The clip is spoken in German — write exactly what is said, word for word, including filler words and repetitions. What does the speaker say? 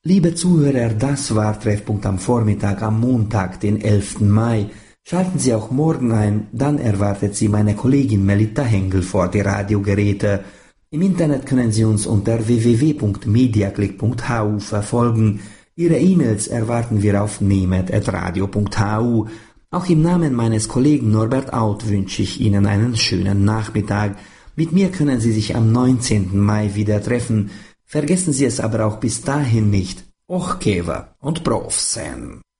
Liebe Zuhörer, das war Treffpunkt am Vormittag am Montag, den elften Mai. Schalten Sie auch morgen ein, dann erwartet Sie meine Kollegin Melita Hengel vor die Radiogeräte. Im Internet können Sie uns unter w w w punkt mediaclick punkt h u verfolgen. Ihre E-Mails erwarten wir auf nemet at radio punkt h u. Auch im Namen meines Kollegen Norbert Out wünsche ich Ihnen einen schönen Nachmittag. Mit mir können Sie sich am neunzehnten Mai wieder treffen. Vergessen Sie es aber auch bis dahin nicht. Och Keva und Prof sen.